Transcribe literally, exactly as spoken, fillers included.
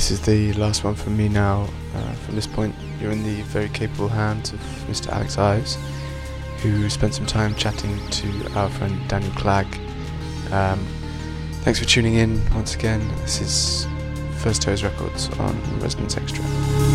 this is the last one from me now. Uh, from this point, you're in the very capable hands of Mister Alex Ives, who spent some time chatting to our friend Daniel Clegg. Um, thanks for tuning in once again. This is First Toes Records on Resonance Extra.